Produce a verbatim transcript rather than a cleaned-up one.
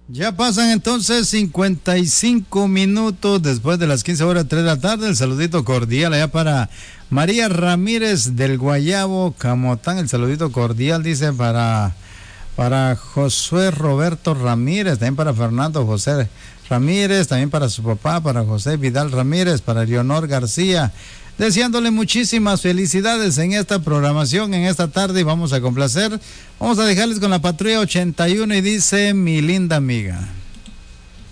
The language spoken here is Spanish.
Ya pasan entonces cincuenta y cinco minutos después de las quince horas, tres de la tarde. El saludito cordial allá para María Ramírez del Guayabo, Camotán. El saludito cordial dice para, para Josué Roberto Ramírez, también para Fernando José Ramírez, también para su papá, para José Vidal Ramírez, para Leonor García. Deseándole muchísimas felicidades en esta programación, en esta tarde, y vamos a complacer. Vamos a dejarles con la Patrulla ochenta y uno y dice: mi linda amiga.